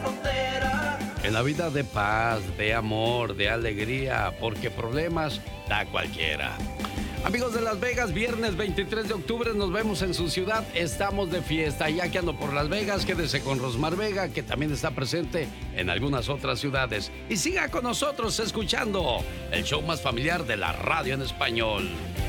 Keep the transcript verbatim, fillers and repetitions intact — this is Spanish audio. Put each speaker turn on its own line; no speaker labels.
frontera.
En la vida de paz, de amor, de alegría, porque problemas da cualquiera. Amigos de Las Vegas, viernes veintitrés de octubre nos vemos en su ciudad. Estamos de fiesta. Ya que ando por Las Vegas, quédese con Rosmar Vega, que también está presente en algunas otras ciudades. Y siga con nosotros escuchando el show más familiar de la radio en español.